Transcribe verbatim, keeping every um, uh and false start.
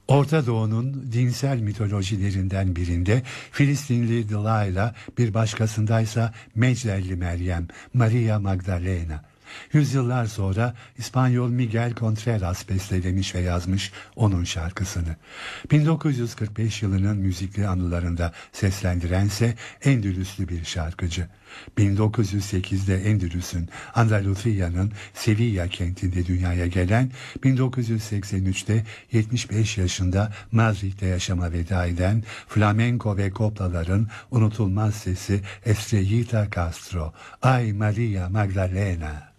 Orta Doğu'nun dinsel mitolojilerinden birinde Filistinli Delilah, bir başkasındaysa Mecdelli Meryem, Maria Magdalena. Yüzyıllar sonra İspanyol Miguel Contreras bestelemiş ve yazmış onun şarkısını. bin dokuz yüz kırk beş yılının müzikli anılarında seslendirense Endülüslü bir şarkıcı. bin dokuz yüz sekizde Endülüs'ün, Andalusia'nın Sevilla kentinde dünyaya gelen, bin dokuz yüz seksen üçte yetmiş beş yaşında Madrid'de yaşama veda eden flamenco ve koplaların unutulmaz sesi Estrellita Castro, Ay Maria Magdalena.